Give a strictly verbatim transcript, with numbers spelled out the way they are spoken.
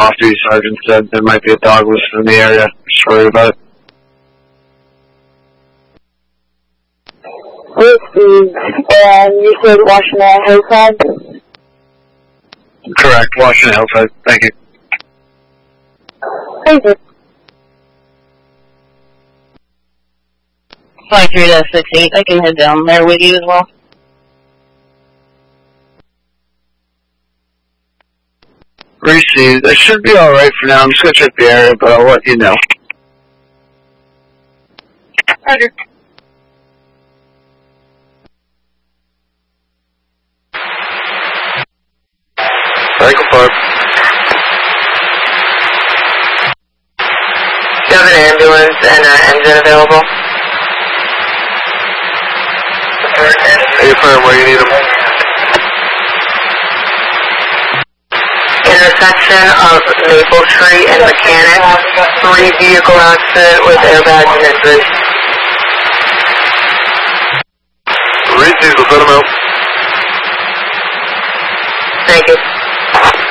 off-duty sergeant said there might be a dog loose in the area. Just worried about it. Whiskey, and you said Washington Hillside? Correct, Washington Hillside. Thank you. Thank you. five three dash six eight, I can head down there with you as well. Received. It should be alright for now. I'm just going to check the area, but I'll let you know. Roger. Cycle five. Do you have an ambulance and an engine available? Affirm where you need them. Intersection of Maple Tree and Mechanic, three vehicle accident with airbags and injuries. Received. We'll set them out. Thank you.